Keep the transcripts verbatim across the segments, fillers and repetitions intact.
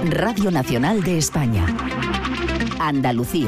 Radio Nacional de España. Andalucía.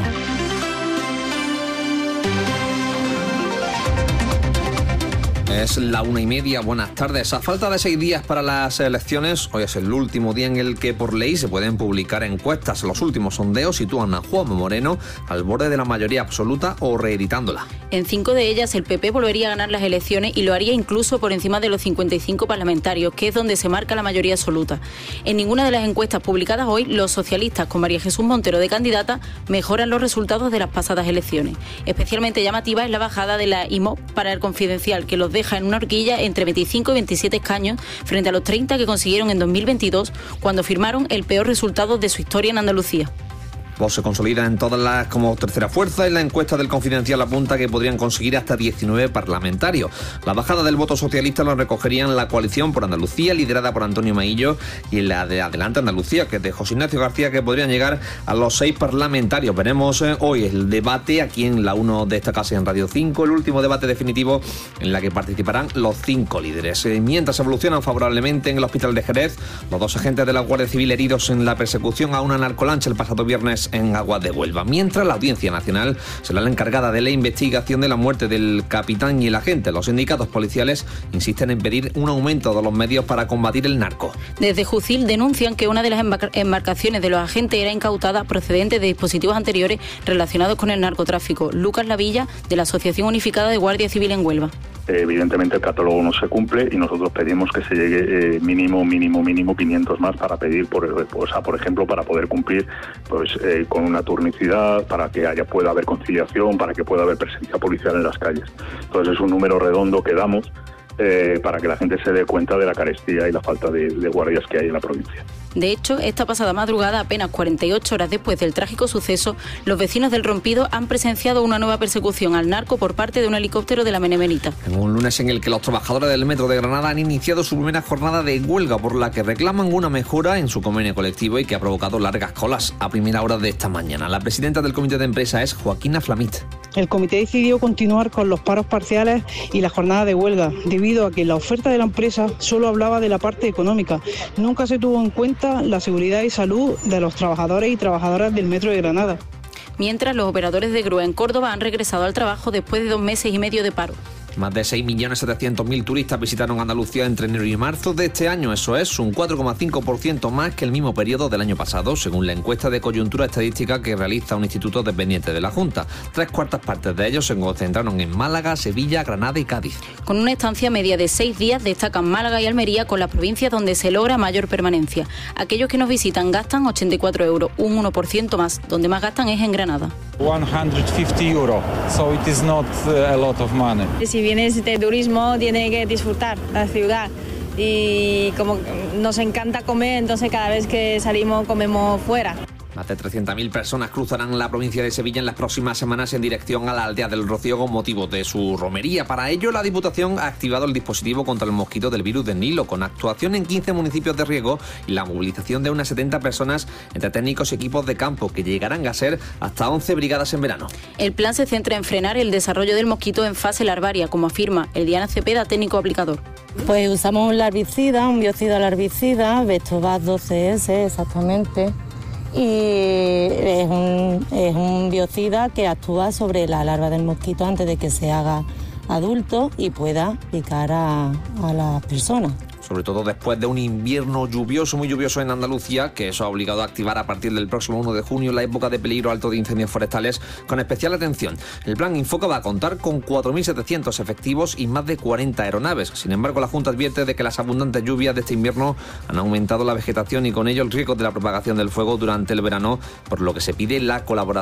Es la una y media, buenas tardes. A falta de seis días para las elecciones, hoy es el último día en el que por ley se pueden publicar encuestas. Los últimos sondeos sitúan a Juanma Moreno al borde de la mayoría absoluta o reeditándola. En cinco de ellas el P P volvería a ganar las elecciones y lo haría incluso por encima de los cincuenta y cinco parlamentarios, que es donde se marca la mayoría absoluta. En ninguna de las encuestas publicadas hoy, los socialistas, con María Jesús Montero de candidata, mejoran los resultados de las pasadas elecciones. Especialmente llamativa es la bajada de la I M O P para el Confidencial, que los deja en una horquilla entre veinticinco y veintisiete escaños frente a los treinta que consiguieron en dos mil veintidós, cuando firmaron el peor resultado de su historia en Andalucía. Vox se consolida en todas las como tercera fuerza y la encuesta del Confidencial apunta que podrían conseguir hasta diecinueve parlamentarios. La bajada del voto socialista lo recogerían la coalición por Andalucía, liderada por Antonio Maillo, y la de Adelante Andalucía, que es de José Ignacio García, que podrían llegar a los seis parlamentarios. Veremos eh, hoy el debate aquí en la uno de esta casa y en Radio cinco, el último debate definitivo en la que participarán los cinco líderes. Eh, mientras evolucionan favorablemente en el hospital de Jerez, los dos agentes de la Guardia Civil heridos en la persecución a una narcolancha el pasado viernes en Aguas de Huelva, mientras la Audiencia Nacional será la encargada de la investigación de la muerte del capitán y el agente. Los sindicatos policiales insisten en pedir un aumento de los medios para combatir el narco. Desde Jucil denuncian que una de las embarcaciones de los agentes era incautada procedente de dispositivos anteriores relacionados con el narcotráfico. Lucas Lavilla, de la Asociación Unificada de Guardia Civil en Huelva. Evidentemente el catálogo no se cumple y nosotros pedimos que se llegue eh, mínimo, mínimo, mínimo quinientos más para pedir, por, o sea, por ejemplo, para poder cumplir pues eh, con una turnicidad, para que haya pueda haber conciliación, para que pueda haber presencia policial en las calles. Entonces es un número redondo que damos eh, para que la gente se dé cuenta de la carestía y la falta de, de guardias que hay en la provincia. De hecho, esta pasada madrugada, apenas cuarenta y ocho horas después del trágico suceso, los vecinos del Rompido han presenciado una nueva persecución al narco por parte de un helicóptero de la Benemérita. En un lunes en el que los trabajadores del Metro de Granada han iniciado su primera jornada de huelga, por la que reclaman una mejora en su convenio colectivo y que ha provocado largas colas a primera hora de esta mañana. La presidenta del comité de empresa es Joaquina Flamit. El comité decidió continuar con los paros parciales y la jornada de huelga, debido a que la oferta de la empresa solo hablaba de la parte económica. Nunca se tuvo en cuenta la seguridad y salud de los trabajadores y trabajadoras del Metro de Granada. Mientras, los operadores de grúa en Córdoba han regresado al trabajo después de dos meses y medio de paro. Más de seis millones setecientos mil turistas visitaron Andalucía entre enero y marzo de este año. Eso es un cuatro coma cinco por ciento más que el mismo periodo del año pasado, según la encuesta de coyuntura estadística que realiza un instituto dependiente de la Junta. Tres cuartas partes de ellos se concentraron en Málaga, Sevilla, Granada y Cádiz. Con una estancia media de seis días, destacan Málaga y Almería con las provincias donde se logra mayor permanencia. Aquellos que nos visitan gastan ochenta y cuatro euros, un uno por ciento más. Donde más gastan es en Granada. ciento cincuenta euros, so it is not a lot of money. Si vienes de turismo, tienes que disfrutar la ciudad y como nos encanta comer, entonces cada vez que salimos comemos fuera. Más de trescientas mil personas cruzarán la provincia de Sevilla en las próximas semanas en dirección a la aldea del Rocío con motivo de su romería. Para ello, la Diputación ha activado el dispositivo contra el mosquito del virus del Nilo, con actuación en quince municipios de riego y la movilización de unas setenta personas entre técnicos y equipos de campo, que llegarán a ser hasta once brigadas en verano. El plan se centra en frenar el desarrollo del mosquito en fase larvaria, como afirma el Diana Cepeda, técnico aplicador. Pues usamos un larvicida, un biocida larvicida, Vectovac doce ese exactamente. Y es un, es un biocida que actúa sobre la larva del mosquito antes de que se haga adulto y pueda picar a, a las personas. Sobre todo después de un invierno lluvioso, muy lluvioso en Andalucía, que eso ha obligado a activar a partir del próximo uno de junio la época de peligro alto de incendios forestales, con especial atención. El plan Infoca va a contar con cuatro mil setecientos efectivos y más de cuarenta aeronaves. Sin embargo, la Junta advierte de que las abundantes lluvias de este invierno han aumentado la vegetación y con ello el riesgo de la propagación del fuego durante el verano, por lo que se pide la colaboración